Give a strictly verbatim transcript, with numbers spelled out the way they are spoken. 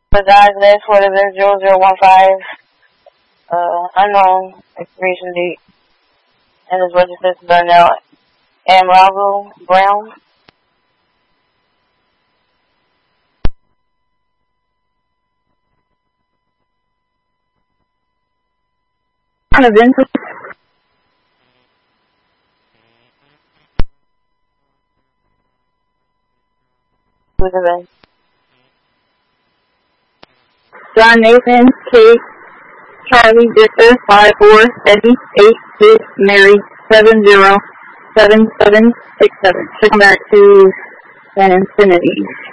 The guy's last four is zero zero one five. Uh, unknown expiration date. And his registered Burnell and Raul Brown. On event. Who's event? John Nathan, Kate, Charlie, Victor, five four, Eddie, eight six, Mary, seven zero, seven seven six seven. Check back to San Infinity.